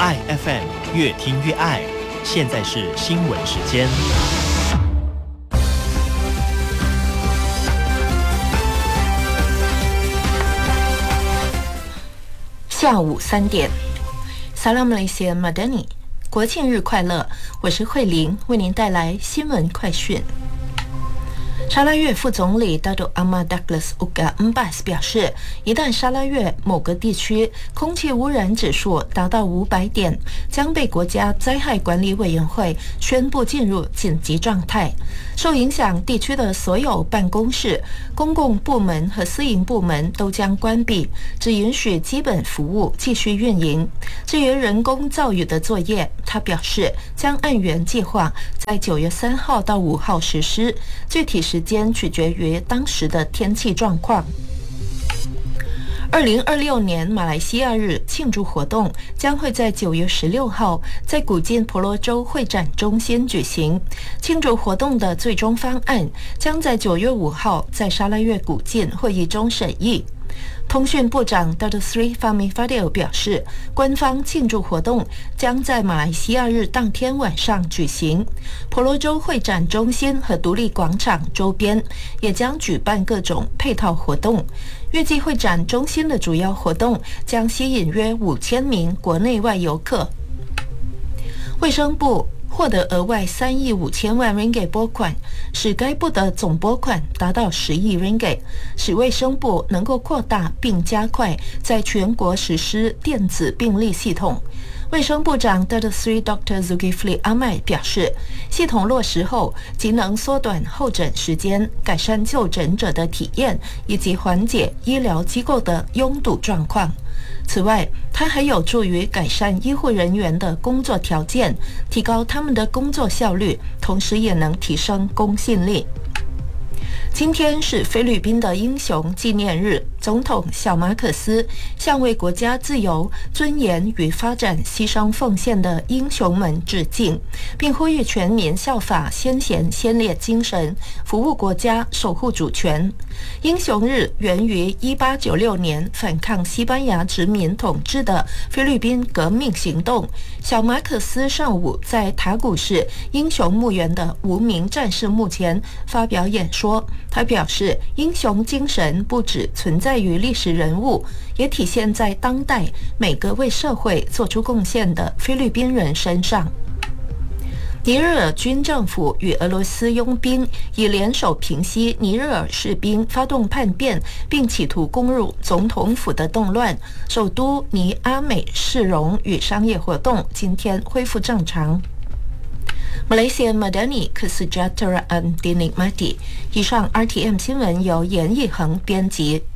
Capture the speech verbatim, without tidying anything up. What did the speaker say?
爱 F M 越听越爱，现在是新闻时间。 下午三点 Salam Malaysia Madani 国庆日快乐，我是慧玲，为您带来新闻快讯。沙拉越副总理 Datuk Ahmad Douglas Uga Embas 表示，一旦沙拉越某个地区空气污染指数达到五百点，将被国家灾害管理委员会宣布进入紧急状态。受影响地区的所有办公室、公共部门和私营部门都将关闭，只允许基本服务继续运营。至于人工造雨的作业，他表示将按原计划在九月三号到五号实施，具体时间取决于当时的天气状况。二零二六年马来西亚日庆祝活动将会在九月十六号在古晋婆罗洲会展中心举行。庆祝活动的最终方案将在九月五号在沙拉越古晋会议中审议。通讯部长 Datuk Seri Fahmi Fadil 表示，官方庆祝活动将在马来西亚日当天晚上举行。婆罗洲会展中心和独立广场周边也将举办各种配套活动。预计会展中心的主要活动将吸引约五千名国内外游客。卫生部获得额外三亿五千万 ringgit 拨款，使该部的总拨款达到十亿 ringgit， 使卫生部能够扩大并加快在全国实施电子病历系统。卫生部长 Datuk Seri Doktor Zulkifli Ahmad 表示，系统落实后即能缩短候诊时间，改善就诊者的体验，以及缓解医疗机构的拥堵状况。此外，它还有助于改善医护人员的工作条件，提高他们的工作效率，同时也能提升公信力。今天是菲律宾的英雄纪念日，总统小马可斯向为国家自由、尊严与发展牺牲奉献的英雄们致敬，并呼吁全民效法先贤先烈精神，服务国家，守护主权。英雄日源于一八九六年反抗西班牙殖民统治的菲律宾革命行动。小马可斯上午在塔古市英雄墓园的无名战士墓前发表演说。他表示，英雄精神不只存在于历史人物，也体现在当代每个为社会做出贡献的菲律宾人身上。尼日尔军政府与俄罗斯佣兵已联手平息尼日尔士兵发动叛变并企图攻入总统府的动乱，首都尼阿美市容与商业活动今天恢复正常。Malaysia Madani Kesejahteraan Dinikmati。以上 R T M 新闻由严义恒编辑。